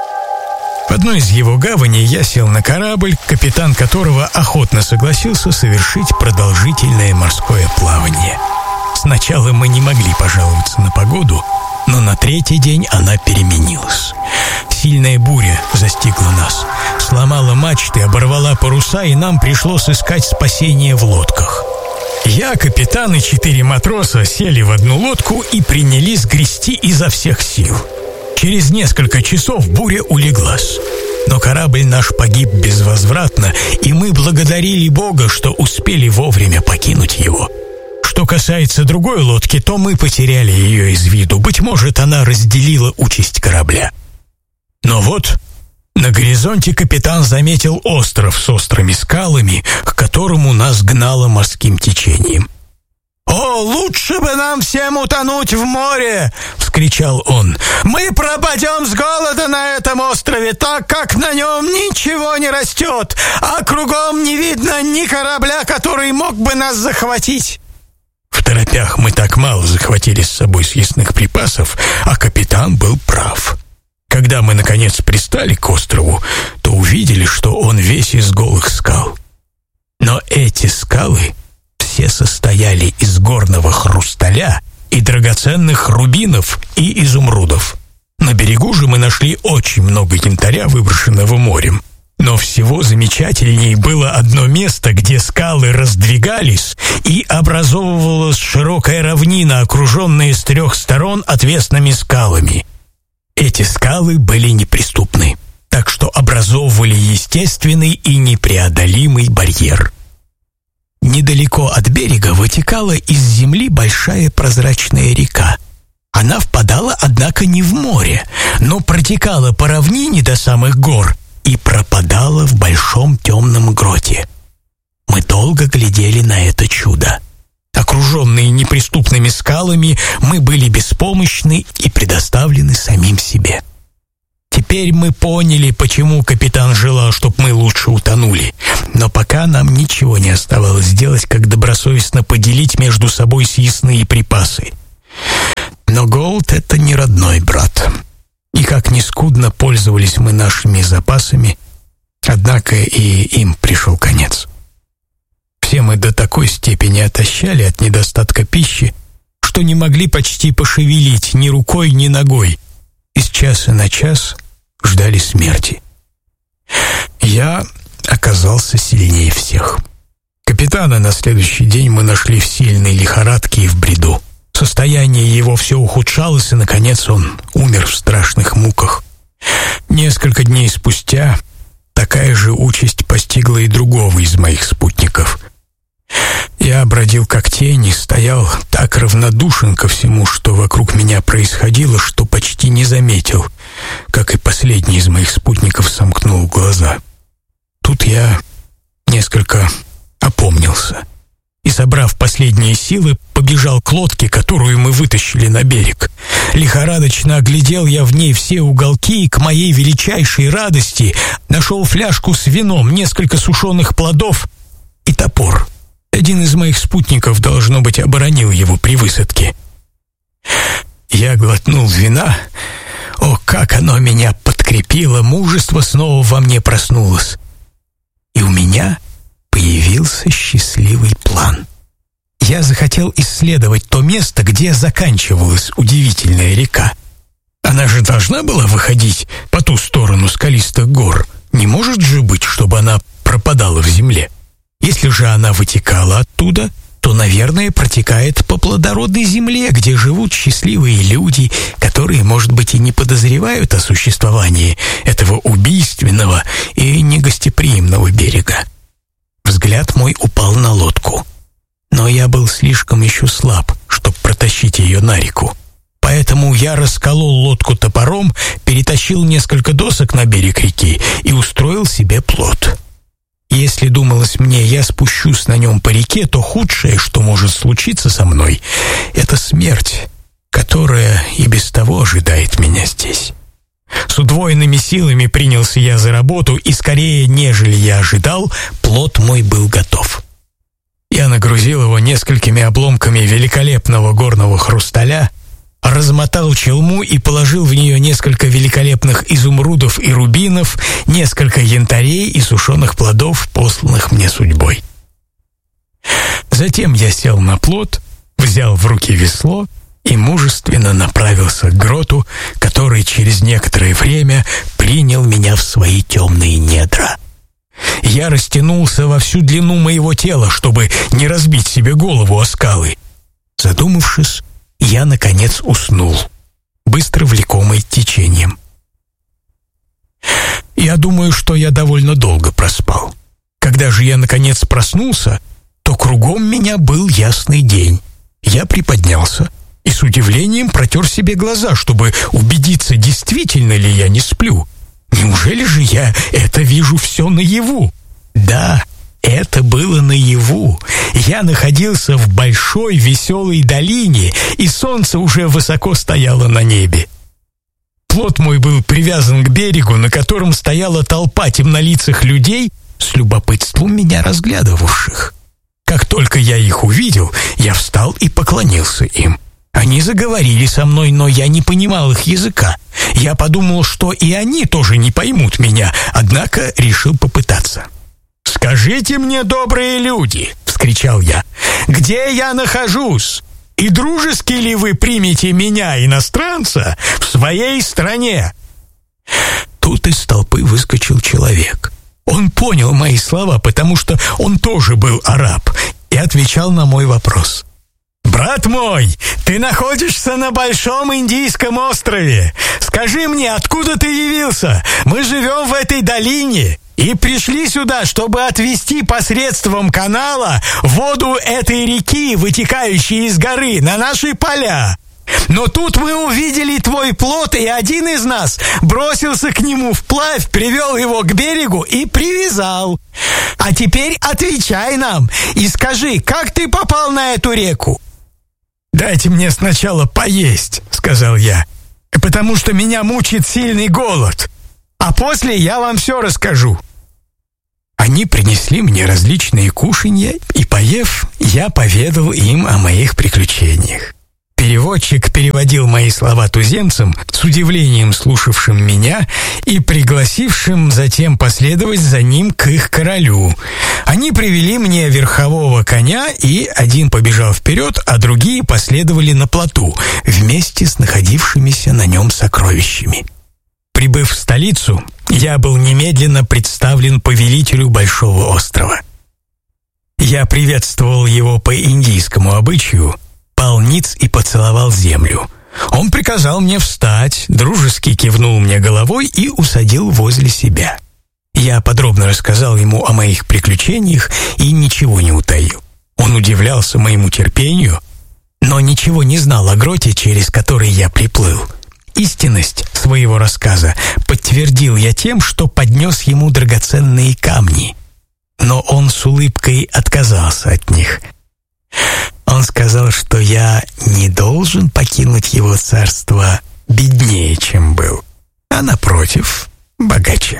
В одной из его гаваней я сел на корабль, капитан которого охотно согласился совершить продолжительное морское плавание. Сначала мы не могли пожаловаться на погоду, но на 3-й день она переменилась. Сильная буря застигла нас, сломала мачты, оборвала паруса, и нам пришлось искать спасение в лодках. Я, капитан и 4 матроса сели в одну лодку и принялись грести изо всех сил. Через несколько часов буря улеглась, но корабль наш погиб безвозвратно, и мы благодарили Бога, что успели вовремя покинуть его. Что касается другой лодки, то мы потеряли ее из виду. Быть может, она разделила участь корабля. Но вот на горизонте капитан заметил остров с острыми скалами, к которому нас гнало морским течением. «О, лучше бы нам всем утонуть в море!» — вскричал он. «Мы пропадем с голода на этом острове, так как на нем ничего не растет, а кругом не видно ни корабля, который мог бы нас захватить». В торопях мы так мало захватили с собой съестных припасов, а капитан был прав. Когда мы, наконец, пристали к острову, то увидели, что он весь из голых скал. Но эти скалы все состояли из горного хрусталя и драгоценных рубинов и изумрудов. На берегу же мы нашли очень много янтаря, выброшенного морем. Но всего замечательней было одно место, где скалы раздвигались, и образовывалась широкая равнина, окруженная с 3 сторон отвесными скалами. Эти скалы были неприступны, так что образовывали естественный и непреодолимый барьер. Недалеко от берега вытекала из земли большая прозрачная река. Она впадала, однако, не в море, но протекала по равнине до самых гор и пропадала в большом темном гроте. Мы долго глядели на это чудо. Окруженные неприступными скалами, мы были беспомощны и предоставлены самим себе. Теперь мы поняли, почему капитан желал, чтобы мы лучше утонули. Но пока нам ничего не оставалось делать, как добросовестно поделить между собой съестные припасы. Но голод — это не родной брат. И как ни скудно пользовались мы нашими запасами, однако и им пришел конец. Все мы до такой степени отощали от недостатка пищи, что не могли почти пошевелить ни рукой, ни ногой. Из часа на час ждали смерти. Я оказался сильнее всех. Капитана на следующий день мы нашли в сильной лихорадке и в бреду. Состояние его все ухудшалось, и, наконец, он умер в страшных муках. Несколько дней спустя такая же участь постигла и другого из моих спутников. Я бродил как тень и стоял так равнодушен ко всему, что вокруг меня происходило, что почти не заметил, как и последний из моих спутников сомкнул глаза. Тут я несколько опомнился и, собрав последние силы, побежал к лодке, которую мы вытащили на берег. Лихорадочно оглядел я в ней все уголки и, к моей величайшей радости, нашел фляжку с вином, несколько сушеных плодов и топор. Один из моих спутников, должно быть, оборонил его при высадке. Я глотнул вина. О, как оно меня подкрепило! Мужество снова во мне проснулось. И у меня появился счастливый план. Я захотел исследовать то место, где заканчивалась удивительная река. Она же должна была выходить по ту сторону скалистых гор. Не может же быть, чтобы она пропадала в земле. Если же она вытекала оттуда, то, наверное, протекает по плодородной земле, где живут счастливые люди, которые, может быть, и не подозревают о существовании этого убийственного и негостеприимного берега. Взгляд мой упал на лодку, но я был слишком еще слаб, чтобы протащить ее на реку. Поэтому я расколол лодку топором, перетащил несколько досок на берег реки и устроил себе плот. Если, думалось мне, я спущусь на нем по реке, то худшее, что может случиться со мной, это смерть, которая и без того ожидает меня здесь. С удвоенными силами принялся я за работу, и скорее, нежели я ожидал, плот мой был готов. Я нагрузил его несколькими обломками великолепного горного хрусталя, размотал челму и положил в нее несколько великолепных изумрудов и рубинов, несколько янтарей и сушеных плодов, посланных мне судьбой. Затем я сел на плот, взял в руки весло и мужественно направился к гроту, который через некоторое время принял меня в свои темные недра. Я растянулся во всю длину моего тела, чтобы не разбить себе голову о скалы. Задумавшись, я, наконец, уснул, быстро влекомый течением. Я думаю, что я довольно долго проспал. Когда же я, наконец, проснулся, то кругом меня был ясный день. Я приподнялся и с удивлением протер себе глаза, чтобы убедиться, действительно ли я не сплю. Неужели же я это вижу все наяву? Да, это было наяву. Я находился в большой веселой долине, и солнце уже высоко стояло на небе. Плот мой был привязан к берегу, на котором стояла толпа темнолицых людей, с любопытством меня разглядывавших. Как только я их увидел, я встал и поклонился им. Они заговорили со мной, но я не понимал их языка. Я подумал, что и они тоже не поймут меня, однако решил попытаться. «Скажите мне, добрые люди!» — вскричал я. «Где я нахожусь? И дружески ли вы примете меня, иностранца, в своей стране?» Тут из толпы выскочил человек. Он понял мои слова, потому что он тоже был араб, и отвечал на мой вопрос. «Брат мой, ты находишься на Большом Индийском острове. Скажи мне, откуда ты явился? Мы живем в этой долине и пришли сюда, чтобы отвезти посредством канала воду этой реки, вытекающей из горы, на наши поля. Но тут мы увидели твой плот, и один из нас бросился к нему вплавь, привел его к берегу и привязал. А теперь отвечай нам и скажи, как ты попал на эту реку?» «Дайте мне сначала поесть», — сказал я, «потому что меня мучит сильный голод, а после я вам все расскажу». Они принесли мне различные кушанья, и, поев, я поведал им о моих приключениях. Переводчик переводил мои слова туземцам, с удивлением слушавшим меня и пригласившим затем последовать за ним к их королю. Они привели мне верхового коня, и один побежал вперед, а другие последовали на плоту, вместе с находившимися на нем сокровищами. Прибыв в столицу, я был немедленно представлен повелителю Большого острова. Я приветствовал его по индийскому обычаю, пал ниц и поцеловал землю. Он приказал мне встать, дружески кивнул мне головой и усадил возле себя. Я подробно рассказал ему о моих приключениях и ничего не утаил. Он удивлялся моему терпению, но ничего не знал о гроте, через который я приплыл. Истинность своего рассказа подтвердил я тем, что поднес ему драгоценные камни. Но он с улыбкой отказался от них. Он сказал, что я не должен покинуть его царство беднее, чем был, а, напротив, богаче.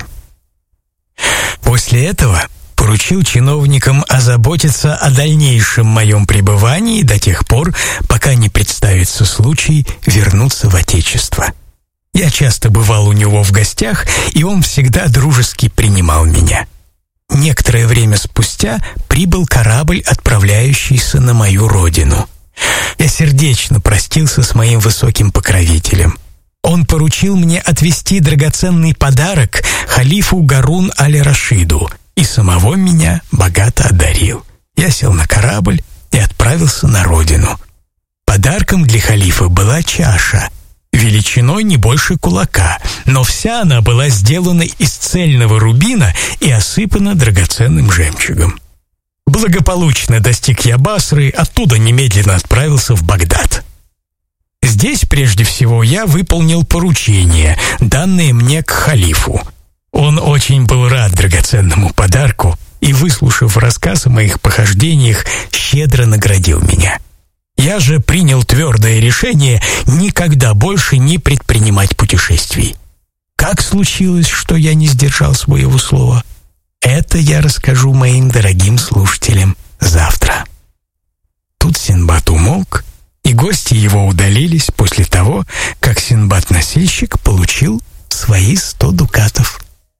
После этого поручил чиновникам озаботиться о дальнейшем моем пребывании до тех пор, пока не представится случай вернуться в Отечество. Я часто бывал у него в гостях, и он всегда дружески принимал меня. Некоторое время спустя прибыл корабль, отправляющийся на мою родину. Я сердечно простился с моим высоким покровителем. Он поручил мне отвезти драгоценный подарок халифу Гарун аль-Рашиду и самого меня богато одарил. Я сел на корабль и отправился на родину. Подарком для халифа была чаша, величиной не больше кулака, но вся она была сделана из цельного рубина и осыпана драгоценным жемчугом. Благополучно достиг я Басры, оттуда немедленно отправился в Багдад. Здесь, прежде всего, я выполнил поручение, данное мне к халифу. Он очень был рад драгоценному подарку и, выслушав рассказ о моих похождениях, щедро наградил меня. Я же принял твердое решение никогда больше не предпринимать путешествий. Как случилось, что я не сдержал своего слова? Это я расскажу моим дорогим слушателям завтра. Тут Синдбад умолк, и гости его удалились после того, как Синдбад-носильщик получил свои 100 дукатов.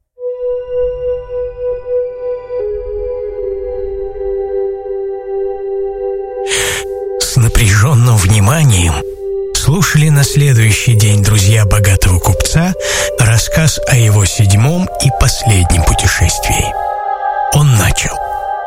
С напряженным вниманием слушали на следующий день друзья богатого купца рассказ о его 7-м и последнем путешествии. Он начал.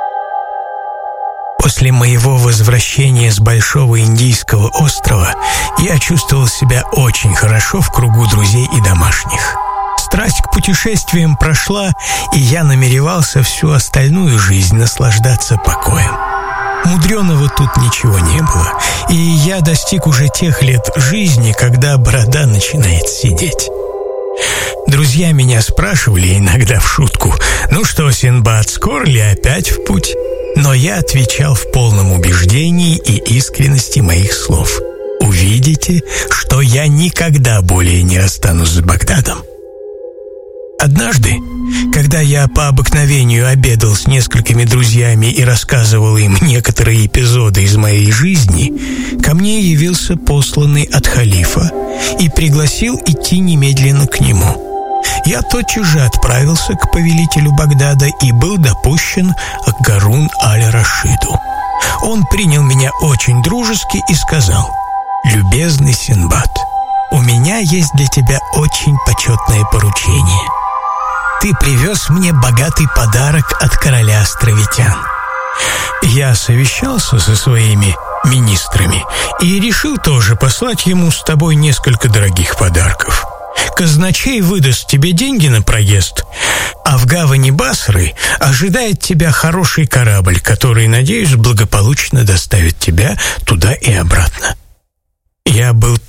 После моего возвращения с Большого Индийского острова я чувствовал себя очень хорошо в кругу друзей и домашних. Страсть к путешествиям прошла, и я намеревался всю остальную жизнь наслаждаться покоем. Мудреного тут ничего не было, и я достиг уже тех лет жизни, когда борода начинает сидеть. Друзья меня спрашивали иногда в шутку: «Ну что, Синдбад, скоро ли опять в путь?» Но я отвечал в полном убеждении и искренности моих слов: «Увидите, что я никогда более не расстанусь с Багдадом». Однажды, когда я по обыкновению обедал с несколькими друзьями и рассказывал им некоторые эпизоды из моей жизни, ко мне явился посланный от халифа и пригласил идти немедленно к нему. Я тотчас же отправился к повелителю Багдада и был допущен к Гарун аль-Рашиду. Он принял меня очень дружески и сказал: «Любезный Синдбад, у меня есть для тебя очень почетное поручение. Ты привез мне богатый подарок от короля островитян». Я совещался со своими министрами и решил тоже послать ему с тобой несколько дорогих подарков. Казначей выдаст тебе деньги на проезд, а в гавани Басры ожидает тебя хороший корабль, который, надеюсь, благополучно доставит тебя туда и обратно. Я был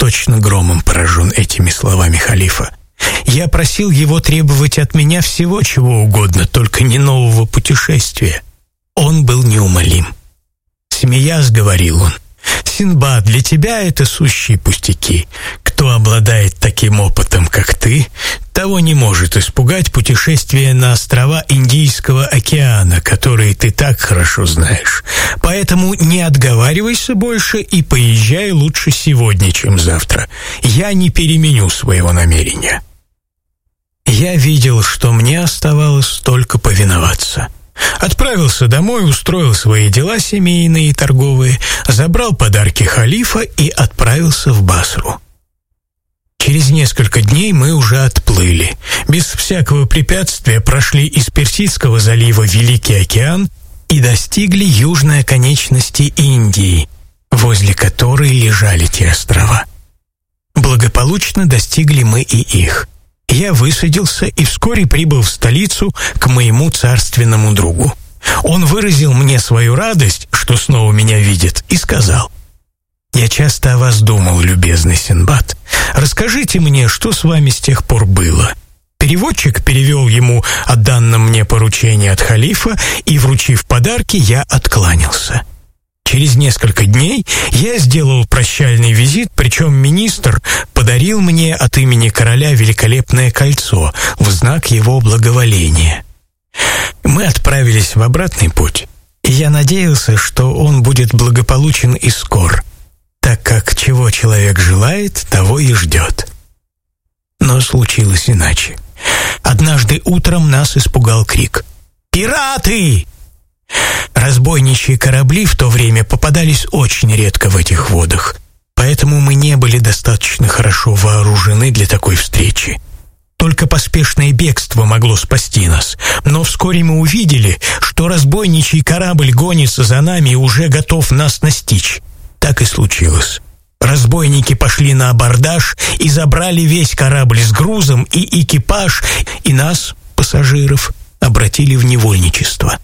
точно громом поражен этими словами халифа. Я просил его требовать от меня всего, чего угодно, только не нового путешествия. Он был неумолим. Смеясь, говорил он: «Синдбад, для тебя это сущие пустяки. Кто обладает таким опытом, как ты, того не может испугать путешествие на острова Индийского океана, которые ты так хорошо знаешь. Поэтому не отговаривайся больше и поезжай лучше сегодня, чем завтра. Я не переменю своего намерения». Я видел, что мне оставалось только повиноваться. Отправился домой, устроил свои дела семейные и торговые, забрал подарки халифа и отправился в Басру. Через несколько дней мы уже отплыли. Без всякого препятствия прошли из Персидского залива в Великий океан и достигли южной оконечности Индии, возле которой лежали те острова. Благополучно достигли мы и их. Я высадился и вскоре прибыл в столицу к моему царственному другу. Он выразил мне свою радость, что снова меня видит, и сказал: «Я часто о вас думал, любезный Синдбад. Расскажите мне, что с вами с тех пор было». Переводчик перевел ему о данном мне поручении от халифа, и, вручив подарки, я откланялся. Через несколько дней я сделал прощальный визит, причем министр подарил мне от имени короля великолепное кольцо в знак его благоволения. Мы отправились в обратный путь, и я надеялся, что он будет благополучен и скор, так как чего человек желает, того и ждет. Но случилось иначе. Однажды утром нас испугал крик: «Пираты!» Разбойничьи корабли в то время попадались очень редко в этих водах, поэтому мы не были достаточно хорошо вооружены для такой встречи. Только поспешное бегство могло спасти нас, но вскоре мы увидели, что разбойничий корабль гонится за нами и уже готов нас настичь. Так и случилось. Разбойники пошли на абордаж и забрали весь корабль с грузом и экипаж, и нас, пассажиров, обратили в невольничество.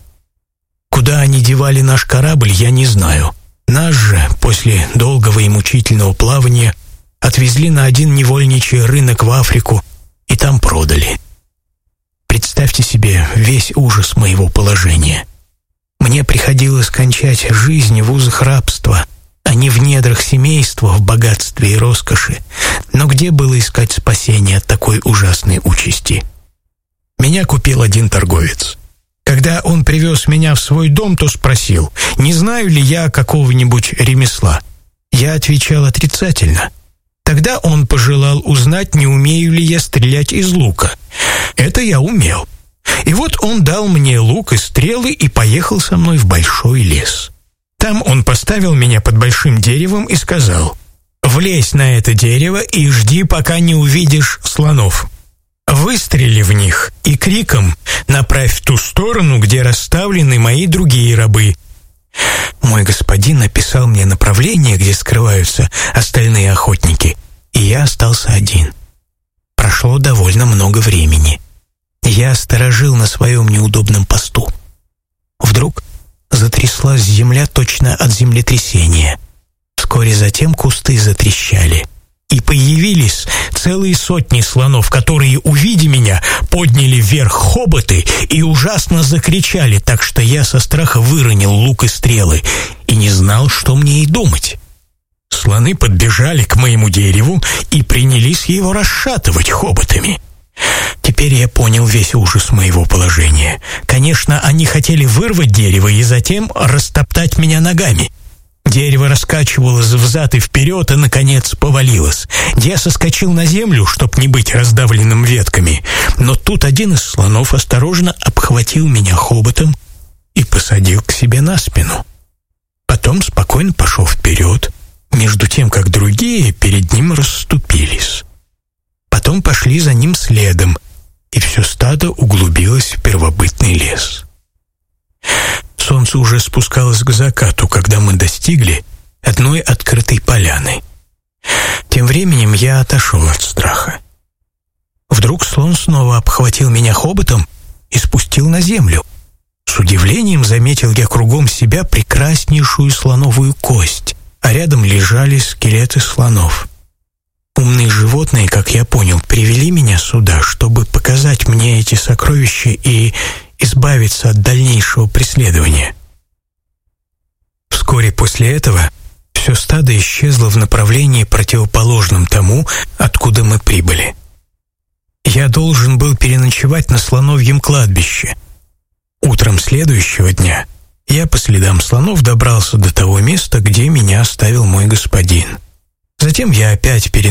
Куда они девали наш корабль, я не знаю. Нас же, после долгого и мучительного плавания, отвезли на один невольничий рынок в Африку и там продали. Представьте себе весь ужас моего положения. Мне приходилось кончать жизнь в узах рабства, а не в недрах семейства, в богатстве и роскоши. Но где было искать спасения от такой ужасной участи? Меня купил один торговец. Когда он привез меня в свой дом, то спросил, не знаю ли я какого-нибудь ремесла. Я отвечал отрицательно. Тогда он пожелал узнать, не умею ли я стрелять из лука. Это я умел. И вот он дал мне лук и стрелы и поехал со мной в большой лес. Там он поставил меня под большим деревом и сказал: «Влезь на это дерево и жди, пока не увидишь слонов. Выстрели в них и криком направь в ту сторону, где расставлены мои другие рабы». Мой господин написал мне направление, где скрываются остальные охотники, и я остался один. Прошло довольно много времени. Я сторожил на своем неудобном посту. Вдруг затряслась земля точно от землетрясения. Вскоре затем кусты затрещали, и появились целые сотни слонов, которые, увидя меня, подняли вверх хоботы и ужасно закричали, так что я со страха выронил лук и стрелы и не знал, что мне и думать. Слоны подбежали к моему дереву и принялись его расшатывать хоботами. Теперь я понял весь ужас моего положения. Конечно, они хотели вырвать дерево и затем растоптать меня ногами. Дерево раскачивалось взад и вперед и, наконец, повалилось. Я соскочил на землю, чтоб не быть раздавленным ветками, но тут один из слонов осторожно обхватил меня хоботом и посадил к себе на спину. Потом спокойно пошел вперед, между тем, как другие перед ним расступились. Потом пошли за ним следом, и все стадо углубилось в первобытный лес. Солнце уже спускалось к закату, когда мы достигли одной открытой поляны. Тем временем я отошел от страха. Вдруг слон снова обхватил меня хоботом и спустил на землю. С удивлением заметил я кругом себя прекраснейшую слоновую кость, а рядом лежали скелеты слонов. животные, как я понял, привели меня сюда, чтобы показать мне эти сокровища и избавиться от дальнейшего преследования. Вскоре после этого все стадо исчезло в направлении, противоположном тому, откуда мы прибыли. Я должен был переночевать на слоновьем кладбище. Утром следующего дня я по следам слонов добрался до того места, где меня оставил мой господин. Затем я опять